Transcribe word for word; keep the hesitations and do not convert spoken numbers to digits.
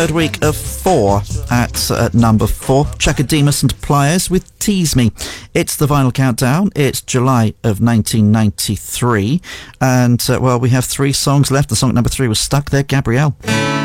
Third week of four at uh, number four. Chakademus and Pliers with Tease Me. It's the Vinyl Countdown. It's July of nineteen ninety-three. And, uh, well, we have three songs left. The song number three was Stuck there, Gabrielle.